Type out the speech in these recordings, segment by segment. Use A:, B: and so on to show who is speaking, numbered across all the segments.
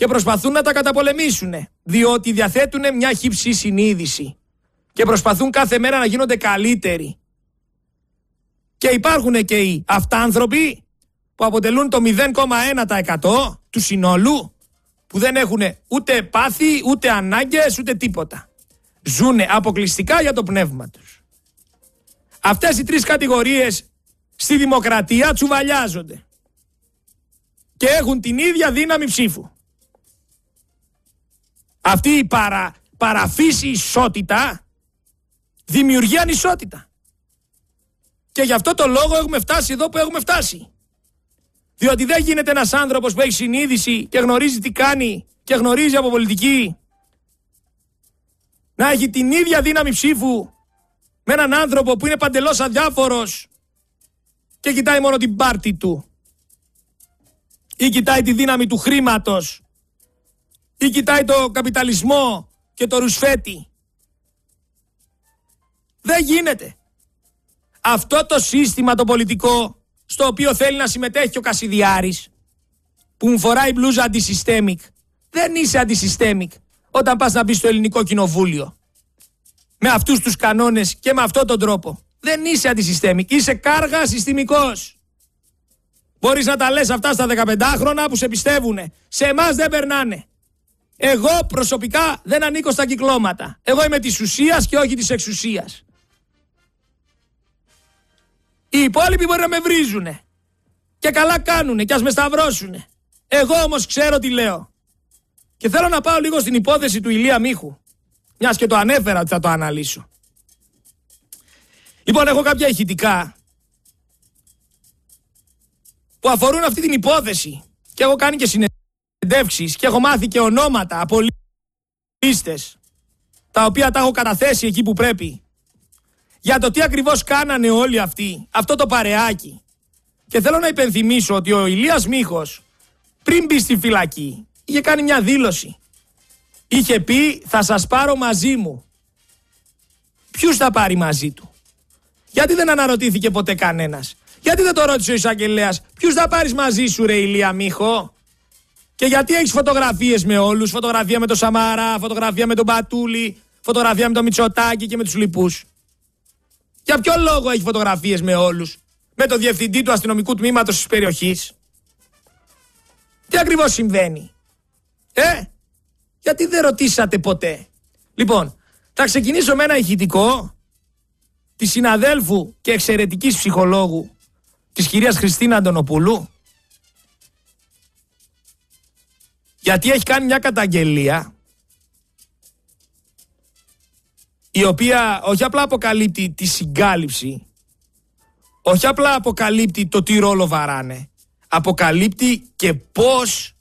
A: και προσπαθούν να τα καταπολεμήσουν, διότι διαθέτουν μια χυψή συνείδηση και προσπαθούν κάθε μέρα να γίνονται καλύτεροι. Και υπάρχουν και οι αυτάνθρωποι που αποτελούν το 0,1% του συνόλου, που δεν έχουν ούτε πάθη, ούτε ανάγκες, ούτε τίποτα. Ζούνε αποκλειστικά για το πνεύμα τους. Αυτές οι τρεις κατηγορίες στη δημοκρατία τσουβαλιάζονται και έχουν την ίδια δύναμη ψήφου. Αυτή η παραφύση ισότητα δημιουργεί ανισότητα. Και γι' αυτό το λόγο έχουμε φτάσει εδώ που έχουμε φτάσει. Διότι δεν γίνεται ένας άνθρωπος που έχει συνείδηση και γνωρίζει τι κάνει και γνωρίζει από πολιτική να έχει την ίδια δύναμη ψήφου με έναν άνθρωπο που είναι παντελώς αδιάφορος και κοιτάει μόνο την πάρτη του, ή κοιτάει τη δύναμη του χρήματος, ή κοιτάει το καπιταλισμό και το ρουσφέτη. Δεν γίνεται. Αυτό το σύστημα το πολιτικό, στο οποίο θέλει να συμμετέχει ο Κασιδιάρης, που μου φοράει μπλούζα αντισυστέμικ, δεν είσαι αντισυστέμικ όταν πας να μπεις στο ελληνικό κοινοβούλιο. Με αυτούς τους κανόνες και με αυτόν τον τρόπο. Δεν είσαι αντισυστέμικ, είσαι κάργα συστημικός. Μπορείς να τα λες αυτά στα 15χρονα που σε πιστεύουνε. Σε εμάς δεν περνάνε. Εγώ προσωπικά δεν ανήκω στα κυκλώματα. Εγώ είμαι της ουσίας και όχι της εξουσίας. Οι υπόλοιποι μπορεί να με βρίζουνε. Και καλά κάνουνε και ας με σταυρώσουνε. Εγώ όμως ξέρω τι λέω. Και θέλω να πάω λίγο στην υπόθεση του Ηλία Μίχου. Μιας και το ανέφερα ότι θα το αναλύσω. Λοιπόν, έχω κάποια ηχητικά που αφορούν αυτή την υπόθεση. Και έχω κάνει και συνεντεύξεις και έχω μάθει και ονόματα από λίστες, τα οποία τα έχω καταθέσει εκεί που πρέπει, για το τι ακριβώς κάνανε όλοι αυτοί, αυτό το παρεάκι. Και θέλω να υπενθυμίσω ότι ο Ηλίας Μίχος, πριν μπει στη φυλακή, είχε κάνει μια δήλωση. Είχε πει, θα σας πάρω μαζί μου. Ποιους θα πάρει μαζί του? Γιατί δεν αναρωτήθηκε ποτέ κανένας? Γιατί δεν το ρώτησε ο εισαγγελέας, ποιους θα πάρεις μαζί σου ρε Ηλία Μίχο? Και γιατί έχεις φωτογραφίες με όλους? Φωτογραφία με τον Σαμαρά, φωτογραφία με τον Μπατούλη, φωτογραφία με τον Μητσοτάκη και με τους λοιπούς. Για ποιο λόγο έχει φωτογραφίες με όλους? Με τον διευθυντή του αστυνομικού τμήματος της περιοχής? Τι ακριβώς συμβαίνει? Γιατί δεν ρωτήσατε ποτέ? Λοιπόν, θα ξεκινήσω με ένα ηχητικό της συναδέλφου και εξαιρετικής ψυχολόγου της κυρίας Χριστίνα Αντωνοπούλου, γιατί έχει κάνει μια καταγγελία η οποία όχι απλά αποκαλύπτει τη συγκάλυψη, όχι απλά αποκαλύπτει το τι ρόλο βαράνε, αποκαλύπτει και πώς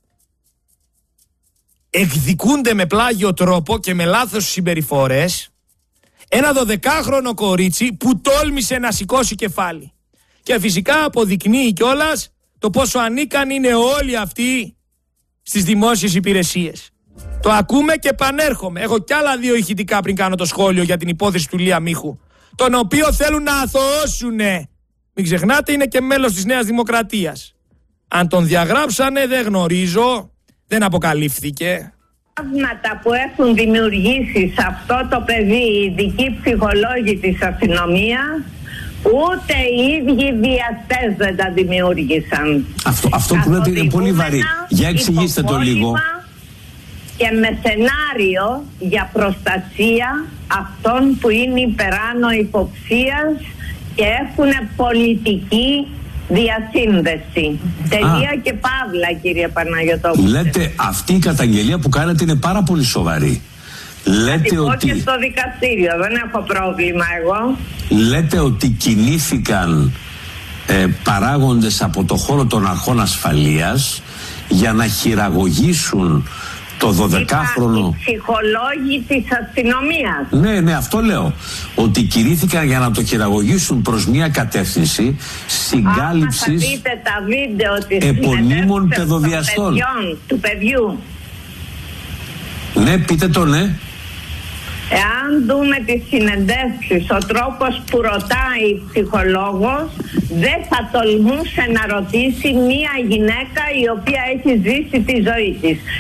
A: εκδικούνται με πλάγιο τρόπο και με λάθος συμπεριφορές ένα 12χρονο κορίτσι που τόλμησε να σηκώσει κεφάλι. Και φυσικά αποδεικνύει κιόλας το πόσο ανίκανοι είναι όλοι αυτοί στις δημόσιες υπηρεσίες. Το ακούμε και επανέρχομαι. Έχω κι άλλα δύο ηχητικά πριν κάνω το σχόλιο για την υπόθεση του Ηλία Μίχου, τον οποίο θέλουν να αθωώσουνε. Μην ξεχνάτε, είναι και μέλος της Νέας Δημοκρατίας. Αν τον διαγράψανε δεν γνωρίζω, δεν αποκαλύφθηκε.
B: Πράγματα που έχουν δημιουργήσει σε αυτό το παιδί οι ειδικοί ψυχολόγοι της αστυνομίας, ούτε οι ίδιοι βιαστές δεν τα δημιούργησαν.
C: Αυτό που λέτε είναι πολύ βαρύ. Για εξηγήστε το λίγο.
B: Και με σενάριο για προστασία αυτών που είναι υπεράνω υποψίας και έχουν πολιτική διασύνδεση. Τελεία και παύλα, κύριε Παναγιωτόπουλε.
C: Λέτε, αυτή η καταγγελία που κάνετε είναι πάρα πολύ σοβαρή. Λέτε ότι...
B: και στο δικαστήριο, δεν έχω πρόβλημα εγώ.
C: Λέτε ότι κινήθηκαν παράγοντες από το χώρο των αρχών ασφαλείας για να χειραγωγήσουν το 12χρονο...
B: Οι ψυχολόγοι της αστυνομίας.
C: Ναι, αυτό λέω. Ότι κινήθηκαν για να το χειραγωγήσουν προς μια κατεύθυνση συγκάλυψης επωνύμων παιδοδιαστών.
B: Του παιδιού.
C: Ναι, πείτε το, ναι.
B: Εάν δούμε τις συνεντεύξεις, ο τρόπος που ρωτάει η ψυχολόγος, δεν θα τολμούσε να ρωτήσει μία γυναίκα η οποία έχει ζήσει τη ζωή της.